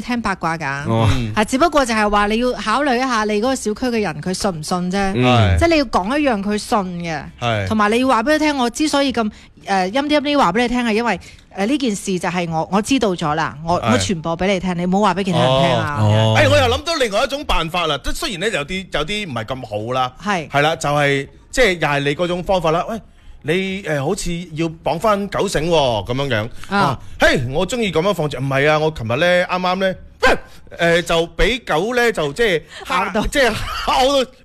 聽八卦㗎，只不過就係話你要考慮一下你嗰個小區嘅人佢信唔信啫，即係你要講一樣佢信嘅，同埋你要話俾佢聽，我之所以咁陰啲話俾你聽係因為呢件事就係我知道咗啦，我傳播俾你聽，你唔好話俾其他人聽啊。 我又諗到另外一種辦法啦，即係雖然咧有啲唔係咁好啦，係啦，就係即係又係你嗰種方法啦。喂，你好似要綁翻狗繩咁樣樣嘿，我中意咁樣放住，唔係啊，我琴日咧啱啱咧就俾狗咧就即係嚇到，即係嚇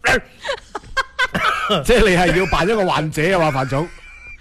到， 即係你係要扮一個患者啊嘛，范總。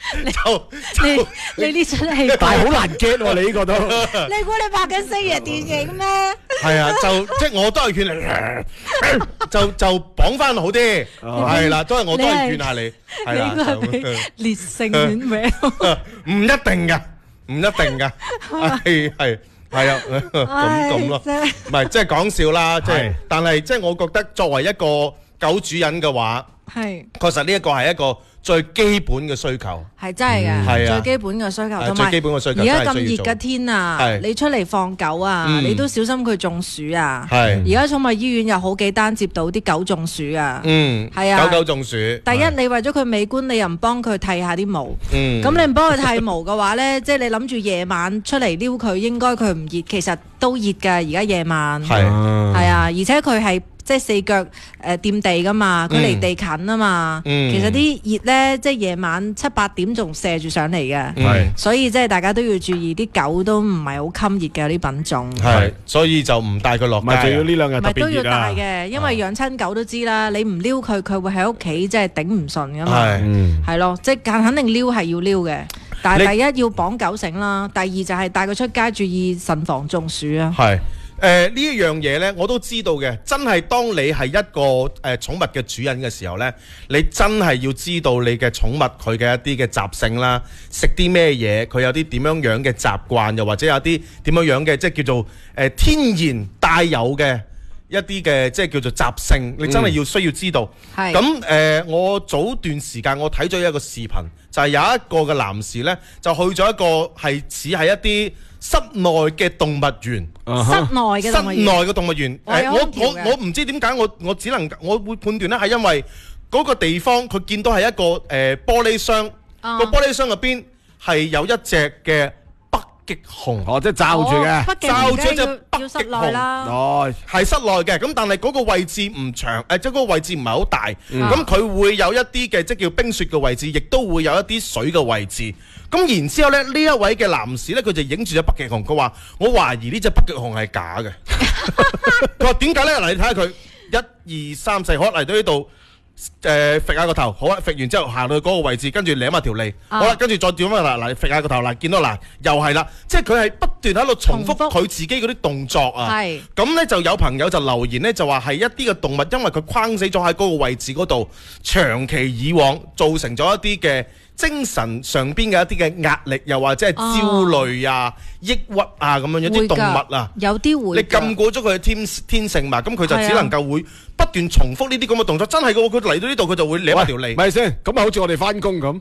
你呢出戲， 但係好難 get 喎，你呢個都。 你估你拍緊星爺電影咩？ 係啊，即係我都係勸你，就綁翻好啲，係啦，都係我都係勸下你，係啦。 你應該係俾烈性犬搲。 唔一定㗎，唔一定㗎，係啊，咁咯，唔係即係講笑啦，即係，但係即係我覺得作為一個狗主人嘅話，確實呢一個係一個最基本嘅需求， 係真係嘅，最基本嘅需求，同埋而家咁熱嘅天啊，你出嚟放狗啊，你都小心佢中暑啊。而家寵物醫院有好幾單接到啲狗中暑啊。係啊， 狗中暑。 第一，你為咗佢美觀，你又唔幫佢剃下啲毛。咁你唔幫佢剃毛嘅話咧，即係你諗住夜晚出嚟撩佢，應該佢唔熱，其實都熱㗎。而家夜晚係啊，而且佢係。即係四腳掂地噶嘛，佢離地近啊嘛。其實啲熱咧，即係夜晚7、8點仲射住上嚟嘅。所以即係大家都要注意，啲狗都唔係好襟熱嘅啲品種。 所以就唔帶佢落街。 咪就要呢兩日特別熱啊！ 咪都要帶嘅，因為養親狗都知啦，你唔撩佢，佢會喺屋企即係頂唔順噶嘛。係咯，即係肯定撩係要撩嘅，但係第一要綁狗繩啦，第二就係帶佢出街，注意慎防中暑啊。 呢一樣嘢呢，我都知道嘅。真係當你係一個寵物嘅主人嘅時候呢，你真係要知道你嘅寵物佢嘅一啲嘅習性啦，食啲咩嘢，佢有啲點樣樣嘅習慣，又或者有啲點樣樣嘅即係叫做天然帶有嘅一啲嘅即係叫做習性，你真係需要知道。咁我早段時間我睇咗一個視頻，就係有一個嘅男士呢，就去咗一個係似係一啲室內嘅動物園， 室內嘅動物園。 我唔知點解，我會判斷咧，係因為嗰個地方佢見到係一個玻璃箱，個玻璃箱入邊係有一隻嘅北極熊，即係罩住嘅，罩住隻北極熊。係室內嘅，咁但係嗰個位置唔長，即係嗰個位置唔係好大，咁佢會有一啲嘅即係叫冰雪嘅位置，亦都會有一啲水嘅位置。咁然之後咧，呢一位嘅男士咧，佢就影住隻北極熊，佢話：我懷疑呢隻北極熊係假嘅。佢話點解咧？嗱，你睇下佢1、2、3、4，好嚟到呢度，揈下個頭，好啦，揈完之後行到去嗰個位置，跟住舐下條脷，好啦，跟住再點啊嗱，揈下個頭嗱，見到嗱，又係啦，即係佢係不斷喺度重複佢自己嗰啲動作啊。咁咧就有朋友就留言咧，就話係一啲嘅動物，因為佢框死咗喺嗰個位置嗰度，長期以往造成咗一啲嘅精神上邊嘅一啲嘅壓力，又或者係焦慮啊、抑鬱啊咁樣一啲動物啊， 有啲會。 你禁過咗佢嘅天性嘛，咁佢就只能夠會不斷重複呢啲咁嘅動作。真係嘅，佢嚟到呢度佢就會舐下條脷。 咪先，咁啊好似我哋翻工咁。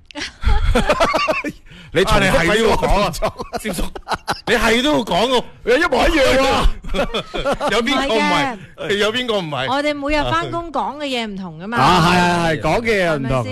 你係都要講啊，接觸你係都要講喎，一模一樣喎。有邊個唔係？有邊個唔係？ 我哋每日翻工講嘅嘢唔同噶嘛。 係講嘅嘢唔同，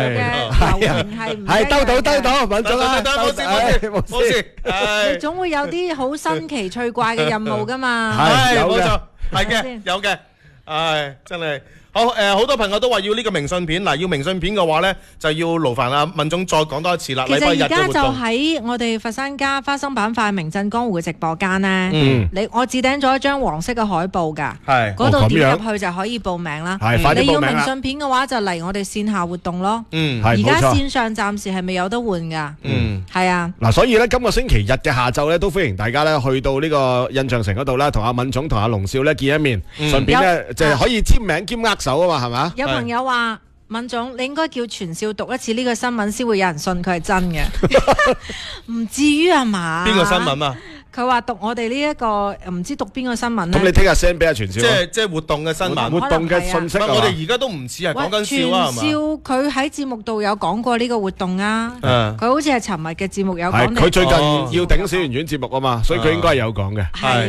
係兜到，敏總啦， 冇事。 你總會有啲好新奇趣怪嘅任務噶嘛。 係冇錯，係嘅，有嘅，真係。好好多朋友都話要呢個明信片，嗱，要明信片嘅話呢，就要勞煩阿敏總再講多一次啦。 其實而家就喺我哋佛山家花生板塊名震江湖嘅直播間呢，我置頂咗一張黃色嘅海報㗎，嗰度點入去就可以報名啦。你要明信片嘅話就嚟我哋線下活動咯。而家線上暫時係未有得換㗎。係啊。 嗱，所以呢，今個星期日嘅下晝呢，都歡迎大家呢去到呢個印象城嗰度呢，同阿敏總同阿龍少呢見一面，順便呢就可以簽名兼握手啊嘛，係嘛？ 有朋友話敏總，你應該叫全少讀一次呢個新聞，先會有人信佢係真嘅，唔至於係嘛？ 邊個新聞啊？ 佢話讀我哋呢一個唔知讀邊個新聞咧。 咁你聽日 send 俾阿全少， 即係活動嘅新聞， 活動嘅信息。 我哋而家都唔似係講緊笑啊，係嘛？ 全少佢喺節目度有講過呢個活動啊，佢好似係尋日嘅節目有講。 佢最近要頂小圓丸節目啊嘛，所以佢應該係有講嘅。 係啦。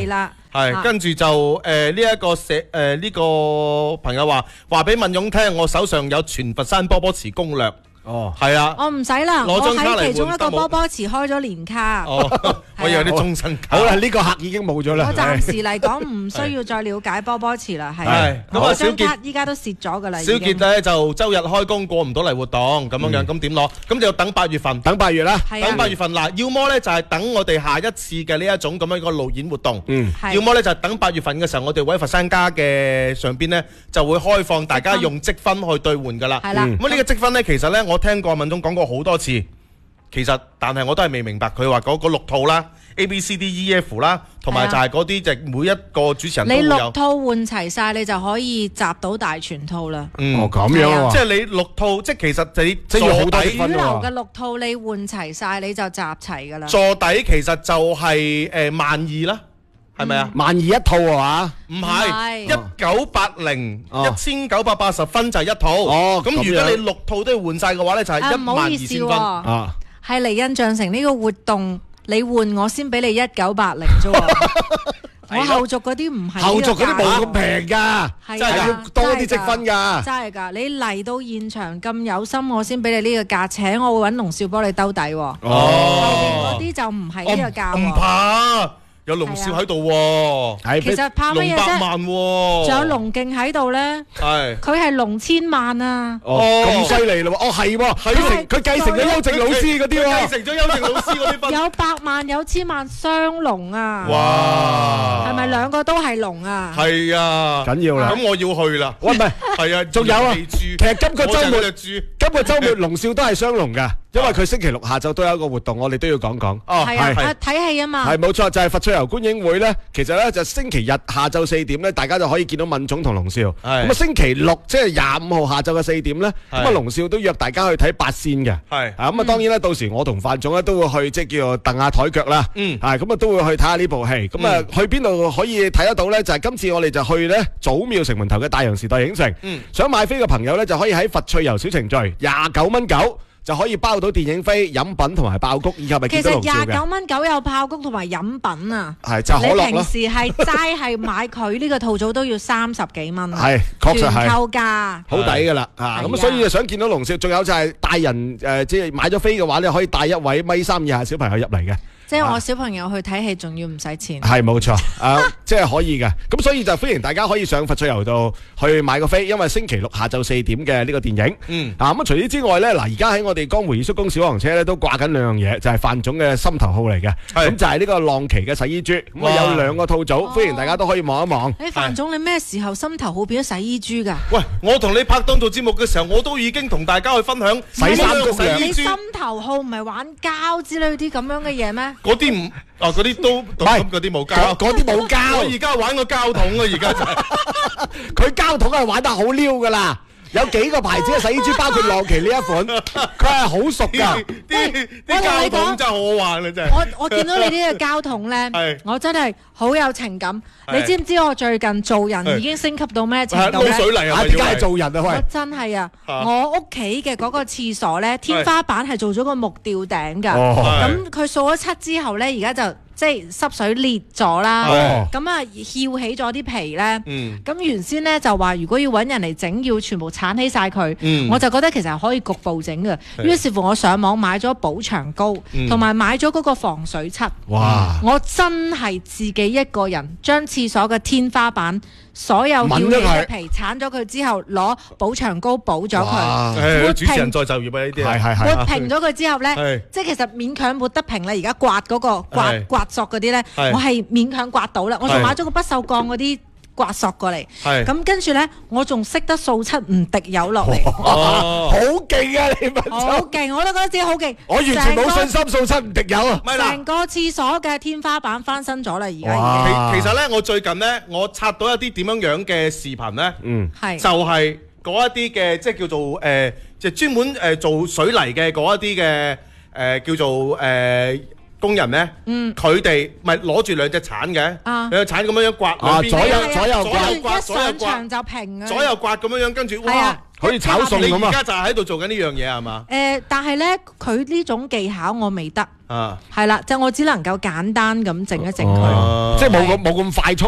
係跟住就呢一個呢個朋友話俾文勇聽，我手上有全佛山波波池攻略。哦，係啊， 我唔使啦，我喺其中一個波波池開咗年卡。 哦，我以為啲終身卡。 好啦，呢個客已經冇咗啦。 我暫時嚟講唔需要再了解波波池啦，係。咁啊，小傑依家都蝕咗噶啦。 小傑咧就周日開工過唔到嚟活動咁樣樣，咁點攞？咁就要等8月份。 等8月啦。 等8月份嗱，要麼咧就係等我哋下一次嘅呢一種咁樣一個路演活動。要麼咧就係等8月份嘅時候，我哋喺佛山家嘅上邊咧就會開放大家用積分去兌換噶啦。 係啦。 咁呢個積分咧，其實咧我聽過文總講過好多次，其實但係我都係未明白佢話嗰6套啦 A B C D E F 啦，同埋就係嗰啲就每一個主持人都會有。 你6套換齊晒，你就可以集到大全套啦。 哦，咁樣啊！ 即係你6套，即係其實即係好多積分主流嘅6套你換齊晒，你就集齊噶啦。 座底其實就係12,000啦。係咪啊 ？12,000一套係嘛？ 唔係，1980 1980分就係一套。 哦， 咁如果你6套都要換晒嘅話咧，就係12,000分。 啊，係嚟印象城呢個活動，你換我先俾你1980啫。我後續嗰啲唔係。 後續嗰啲冇咁平㗎， 係要多啲積分㗎。 真係㗎，你嚟到現場咁有心，我先俾你呢個價，請我會揾龍少幫你兜底。哦，後邊嗰啲就唔係呢個價。 唔怕。有龍少喺度喎， 其實怕乜嘢啫？ 龍百萬喎， 仲有龍勁喺度咧，佢係龍千萬啊！ 哦，咁犀利咯！哦，係喎，佢繼承咗邱靜老師嗰啲喎， 繼承咗邱靜老師嗰啲分， 有百萬有千萬雙龍啊！ 哇， 係咪兩個都係龍啊？ 係啊， 緊要啦！ 咁我要去啦。 喂，唔係，係啊，仲有啊，其實今個週末龍少都係雙龍㗎。因為佢星期六下晝都有一個活動，我哋都要講講。 哦，係啊，睇戲啊嘛。 係冇錯，就係佛翠遊觀影會咧。其實咧就星期日下晝4點咧，大家就可以見到敏總同龍少。咁啊，星期六即係25號下晝嘅4點咧，咁啊龍少都約大家去睇八仙嘅。係咁啊，當然咧到時我同范總咧都會去，即係叫做蹬下台腳啦。咁啊都會去睇下呢部戲。咁啊去邊度可以睇得到咧？就係今次我哋就去咧祖廟城門頭嘅大洋時代影城。想買飛嘅朋友咧就可以喺佛翠遊小程序29.9蚊。就可以包到電影飛、飲品同埋爆谷，以及係見到龍少嘅。其實 29.9蚊有爆谷同埋飲品啊！ 係就可樂咯。 你平時係齋係買佢呢個套組都要30幾蚊。 係，確實係。 全購價。 好抵㗎啦！咁所以就想見到龍少，仲有就係帶人即係買咗飛嘅話咧，可以帶一位米3以下小朋友入嚟嘅。 即係我小朋友去睇戲，仲要唔使錢。 係冇錯，即係可以嘅。咁所以就歡迎大家可以上佛翠遊度去買個飛，因為星期六下晝4點嘅呢個電影。咁除此之外咧，嗱而家喺我哋江湖二叔公小黃車咧都掛緊2樣嘢，就係范總嘅心頭好嚟嘅。咁就係呢個浪奇嘅洗衣珠。咁啊有2個套組，歡迎大家都可以望一望。 范總，你咩時候心頭好變咗洗衣珠㗎？ 喂，我同你拍檔做節目嘅時候，我都已經同大家去分享洗衫攻略。 你心頭好唔係玩膠之類啲咁樣嘅嘢咩？ 嗰啲唔。嗰啲都咁嗰啲冇膠， 嗰啲冇膠。 我而家玩個膠桶啊！而家就係佢膠桶係玩得好溜噶啦，有幾個牌子嘅洗衣珠，包括浪奇呢一款，佢係好熟㗎。 啲膠桶真係好玩啦，真係。 我見到你呢個膠桶咧，我真係好有情感。你知唔知我最近做人已經升級到咩程度咧？ 撈水泥啊！ 點解係做人啊？喂， 我真係啊！我屋企嘅嗰個廁所咧，天花板係做咗個木吊頂㗎。咁佢掃咗漆之後咧，而家就即係濕水裂咗啦。咁啊，翹起咗啲皮咧。咁原先咧就話，如果要揾人嚟整，要全部鏟起晒佢。我就覺得其實可以局部整嘅。於是乎，我上網買咗補牆膏，同埋買咗嗰個防水漆。哇！我真係自己一個人將廁所嘅天花板所有翹起嘅皮鏟咗佢之後，攞補牆膏補咗佢。 主持人再就業啊！呢啲抹平咗佢之後咧，即係其實勉強抹得平啦。而家刮嗰個刮索嗰啲咧，我係勉強刮到啦。我仲買咗個不鏽鋼嗰啲刮索過嚟，咁跟住咧，我仲識得掃漆唔滴油落嚟。 好勁啊！你文總好勁，我都覺得自己好勁。 我完全冇信心掃漆唔滴油啊！ 成個廁所嘅天花板翻新咗啦，而家其實咧，我最近咧，我刷到一啲點樣嘅視頻咧，就係嗰一啲嘅，即係叫做即係專門做水泥嘅嗰一啲嘅叫做工人咧，佢哋咪攞住兩隻鏟嘅，兩隻鏟咁樣刮兩邊， 左右刮， 一上場就平啊， 左右刮咁樣，跟住哇， 好似炒餸咁啊！ 你而家就係喺度做緊呢樣嘢係嘛？ 但係咧，佢呢種技巧我未得，係啦，就我只能夠簡單咁整一整佢， 即係冇咁快速。